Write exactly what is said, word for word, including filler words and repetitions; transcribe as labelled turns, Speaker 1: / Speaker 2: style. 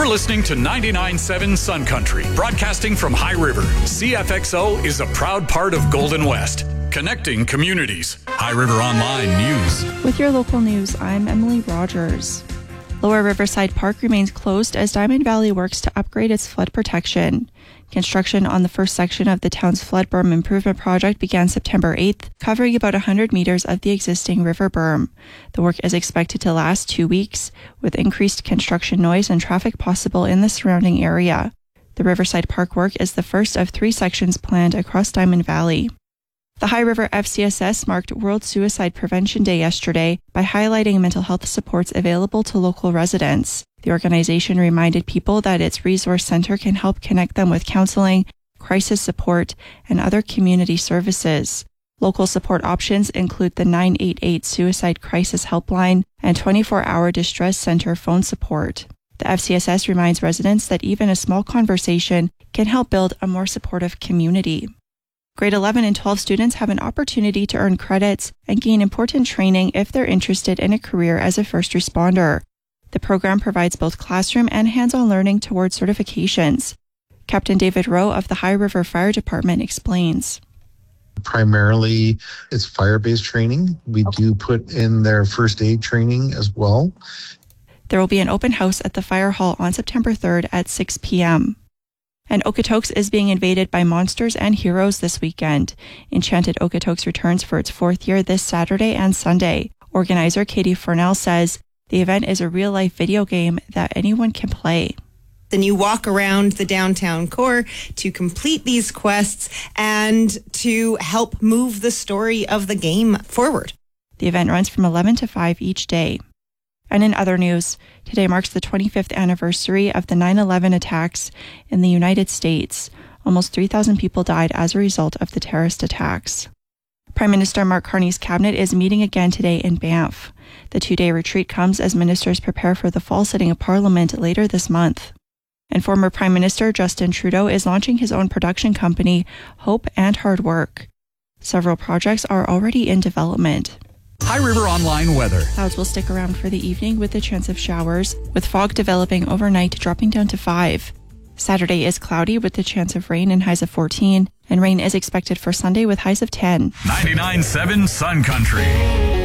Speaker 1: listening to ninety-nine point seven Sun Country, broadcasting from High River. C F X O is a proud part of Golden West, connecting communities. High River Online News.
Speaker 2: With your local news, I'm Emily Rogers. Lower Riverside Park remains closed as Diamond Valley works to upgrade its flood protection. Construction on the first section of the town's flood berm improvement project began September eighth, covering about one hundred meters of the existing river berm. The work is expected to last two weeks, with increased construction noise and traffic possible in the surrounding area. The Riverside Park work is the first of three sections planned across Diamond Valley. The High River F C S S marked World Suicide Prevention Day yesterday by highlighting mental health supports available to local residents. The organization reminded people that its resource center can help connect them with counseling, crisis support, and other community services. Local support options include the nine eight eight Suicide Crisis Helpline and twenty-four hour Distress Center phone support. The F C S S reminds residents that even a small conversation can help build a more supportive community. Grade eleven and twelve students have an opportunity to earn credits and gain important training if they're interested in a career as a first responder. The program provides both classroom and hands-on learning towards certifications. Captain David Rowe of the High River Fire Department explains.
Speaker 3: Primarily, it's fire-based training. We okay. do put in their first aid training as well.
Speaker 2: There will be an open house at the fire hall on September third at six p.m. And Okotoks is being invaded by monsters and heroes this weekend. Enchanted Okotoks returns for its fourth year this Saturday and Sunday. Organizer Katie Fornell says the event is a real-life video game that anyone can play.
Speaker 4: Then you walk around the downtown core to complete these quests and to help move the story of the game forward.
Speaker 2: The event runs from eleven to five each day. And in other news, today marks the twenty-fifth anniversary of the nine eleven attacks in the United States. Almost three thousand people died as a result of the terrorist attacks. Prime Minister Mark Carney's cabinet is meeting again today in Banff. The two-day retreat comes as ministers prepare for the fall sitting of Parliament later this month. And former Prime Minister Justin Trudeau is launching his own production company, Hope and Hard Work. Several projects are already in development.
Speaker 1: High River Online weather.
Speaker 2: Clouds will stick around for the evening with a chance of showers, with fog developing overnight dropping down to five. Saturday is cloudy with the chance of rain and highs of fourteen, and rain is expected for Sunday with highs of ten.
Speaker 1: ninety-nine point seven Sun Country.